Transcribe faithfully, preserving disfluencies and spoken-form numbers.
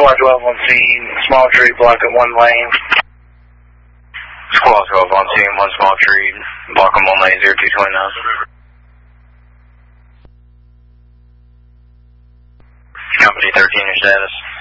Squad twelve on scene, small tree blocking one lane. Squad twelve on scene, one small tree, blocking one lane, zero two twenty-nine. Company thirteen, your status.